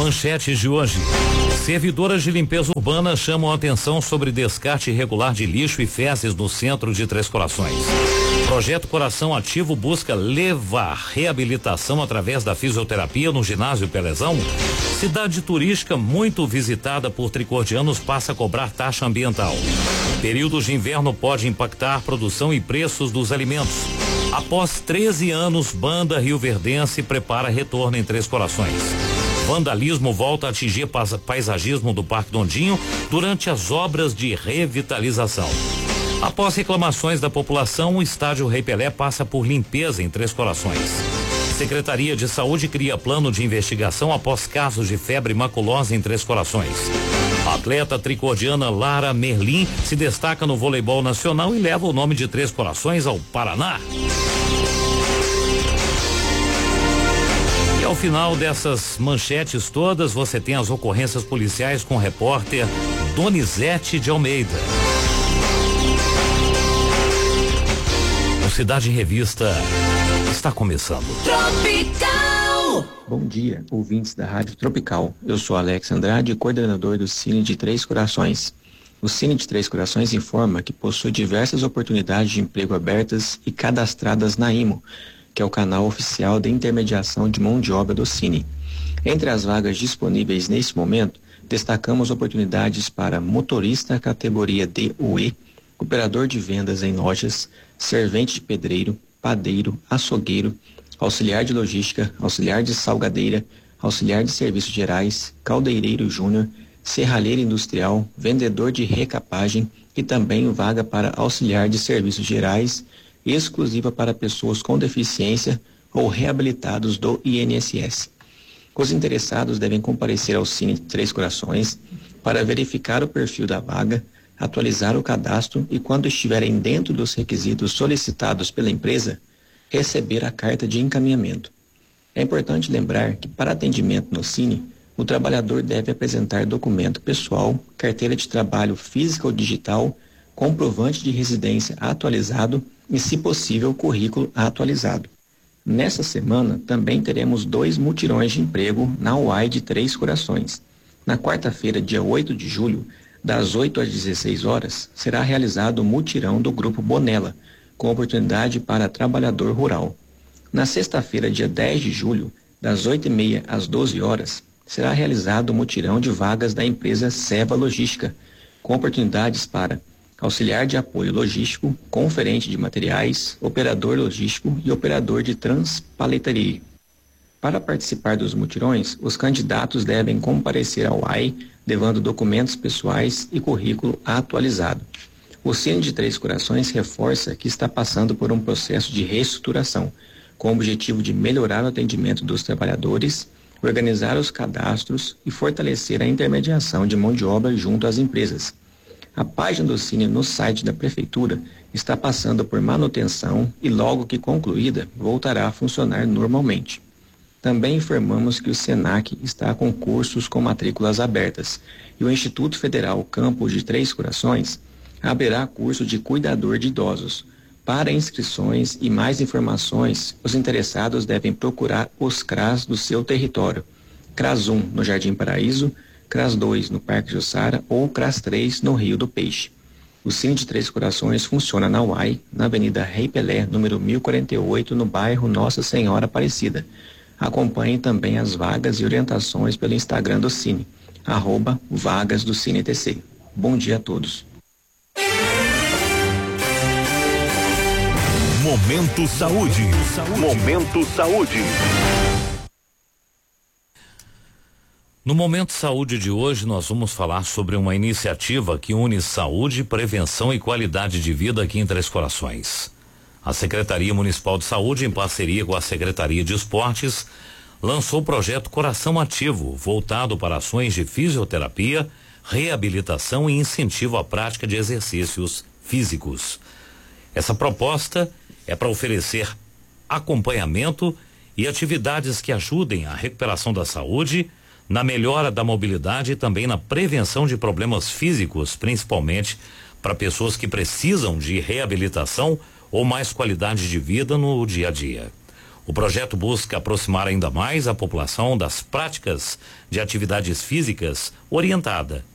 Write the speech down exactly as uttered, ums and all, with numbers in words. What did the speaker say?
Manchetes de hoje. Servidoras de limpeza urbana chamam a atenção sobre descarte irregular de lixo e fezes no centro de Três Corações. Projeto Coração Ativo busca levar reabilitação através da fisioterapia no ginásio Pelezão. Cidade turística muito visitada por tricordianos passa a cobrar taxa ambiental. Períodos de inverno pode impactar a produção e preços dos alimentos. Após treze anos, banda rioverdense prepara retorno em Três Corações. Vandalismo volta a atingir paisagismo do Parque Dondinho durante as obras de revitalização. Após reclamações da população, o estádio Rei Pelé passa por limpeza em Três Corações. Secretaria de Saúde cria plano de investigação após casos de febre maculosa em Três Corações. A atleta tricordiana Lara Merlin se destaca no voleibol nacional e leva o nome de Três Corações ao Paraná. E ao final dessas manchetes todas, você tem as ocorrências policiais com o repórter Donizete de Almeida. O Cidade em Revista está começando. Tropical! Bom dia, ouvintes da Rádio Tropical. Eu sou Alex Andrade, coordenador do Cine de Três Corações. O Cine de Três Corações informa que possui diversas oportunidades de emprego abertas e cadastradas na IMO, que é o canal oficial de intermediação de mão de obra do Cine. Entre as vagas disponíveis nesse momento, destacamos oportunidades para motorista categoria D ou E, operador de vendas em lojas, servente de pedreiro, padeiro, açougueiro, auxiliar de logística, auxiliar de salgadeira, auxiliar de serviços gerais, caldeireiro júnior, serralheiro industrial, vendedor de recapagem e também vaga para auxiliar de serviços gerais, exclusiva para pessoas com deficiência ou reabilitados do I N S S. Os interessados devem comparecer ao Cine Três Corações para verificar o perfil da vaga, atualizar o cadastro e, quando estiverem dentro dos requisitos solicitados pela empresa, receber a carta de encaminhamento. É importante lembrar que, para atendimento no Cine, o trabalhador deve apresentar documento pessoal, carteira de trabalho física ou digital, comprovante de residência atualizado e, se possível, currículo atualizado. Nessa semana, também teremos dois mutirões de emprego na U A I de Três Corações. Na quarta-feira, dia oito de julho, das oito às dezesseis horas, será realizado o mutirão do Grupo Bonella, com oportunidade para trabalhador rural. Na sexta-feira, dia dez de julho, das oito e meia às doze horas, será realizado o mutirão de vagas da empresa Seva Logística, com oportunidades para auxiliar de apoio logístico, conferente de materiais, operador logístico e operador de transpaleteria. Para participar dos mutirões, os candidatos devem comparecer ao U A I, levando documentos pessoais e currículo atualizado. O Cine de Três Corações reforça que está passando por um processo de reestruturação, com o objetivo de melhorar o atendimento dos trabalhadores, organizar os cadastros e fortalecer a intermediação de mão de obra junto às empresas. A página do Cine no site da Prefeitura está passando por manutenção e, logo que concluída, voltará a funcionar normalmente. Também informamos que o SENAC está com cursos com matrículas abertas e o Instituto Federal Campus de Três Corações abrirá curso de cuidador de idosos. Para inscrições e mais informações, os interessados devem procurar os C R A S do seu território. C R A S um no Jardim Paraíso, C R A S dois no Parque Jussara ou C R A S três no Rio do Peixe. O Cine de Três Corações funciona na U A I, na Avenida Rei Pelé, número mil e quarenta e oito, no bairro Nossa Senhora Aparecida. Acompanhe também as vagas e orientações pelo Instagram do Cine, arroba vagas do Cine T C. Bom dia a todos. Momento Saúde. Saúde. Momento Saúde. No Momento Saúde de hoje, nós vamos falar sobre uma iniciativa que une saúde, prevenção e qualidade de vida aqui em Três Corações. A Secretaria Municipal de Saúde, em parceria com a Secretaria de Esportes, lançou o projeto Coração Ativo, voltado para ações de fisioterapia, reabilitação e incentivo à prática de exercícios físicos. Essa proposta é para oferecer acompanhamento e atividades que ajudem a recuperação da saúde, na melhora da mobilidade e também na prevenção de problemas físicos, principalmente para pessoas que precisam de reabilitação ou mais qualidade de vida no dia a dia. O projeto busca aproximar ainda mais a população das práticas de atividades físicas orientada